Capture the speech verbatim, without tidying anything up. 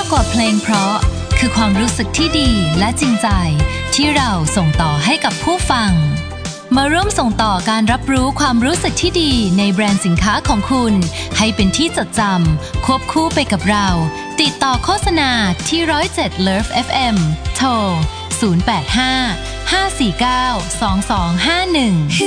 ากกว่าเพลงเพราะคือความรู้สึกที่ดีและจริงใจที่เราส่งต่อให้กับผู้ฟังมาร่วมส่งต่อการรับรู้ความรู้สึกที่ดีในแบรนด์สินค้าของคุณให้เป็นที่จดจำควบคู่ไปกับเราติดต่อโฆษณาที่หนึ่งศูนย์เจ็ด Love เอฟ เอ็ม โทรศูนย์ แปด ห้า ห้า สี่ เก้า สอง สอง ห้า หนึ่ง